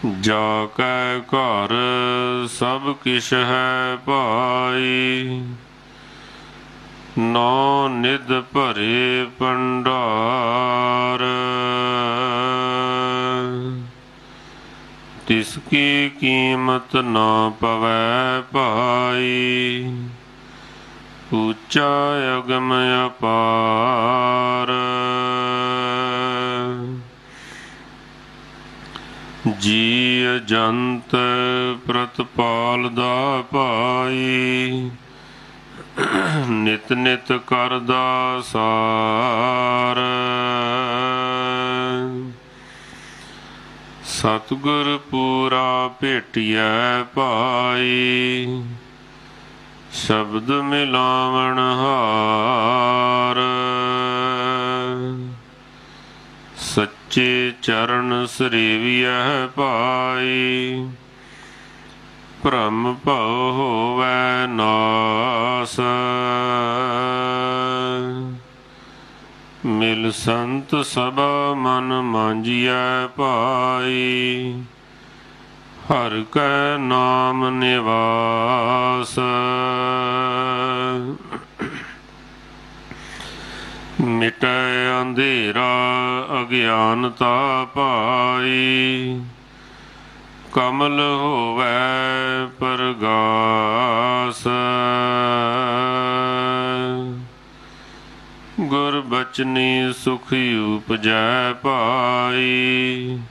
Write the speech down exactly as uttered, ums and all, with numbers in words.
ਜਾ ਕੈ ਘਰ ਸਭ ਕਿਛ ਹੈ ਭਾਈ, ਨੌ ਨਿਧ ਭਰੇ ਭੰਡਾਰ। ਤਿਸ ਕੀ ਕੀਮਤ ਨਾ ਪਵੈ ਭਾਈ, ਉੱਚਾ ਅਗਮ ਅਪਾਰ। ਜੀ ਅਜੰਤ ਪ੍ਰਤਪਾਲ ਦਾ ਭਾਈ, ਨਿਤ ਨਿਤ ਕਰਦਾ ਸਾਰ। ਸਤਿਗੁਰ ਪੂਰਾ ਭੇਟਿਐ ਭਾਈ, ਸ਼ਬਦ ਮਿਲਾਵਣ ਹਾਰ। ਸੱਚੇ ਚਰਨ ਸਰੀਵੀਐ ਭਾਈ, ਭਰਮ ਭਉ ਹੋਵੈ ਨਾਸ। ਮਿਲ ਸੰਤ ਸਭਾ ਮਨ ਮਾਂਜੀਐ ਭਾਈ, ਹਰਿ ਕੈ ਨਾਮ ਨਿਵਾਸ। ਮਿਟੈ ਅੰਧੇਰਾ ਅਗਿਆਨਤਾ ਭਾਈ, ਕਮਲ ਹੋਵੈ ਪਰਗਾਸ। ਗੁਰ ਬਚਨੀ ਸੁਖ ਉਪਜੈ ਭਾਈ,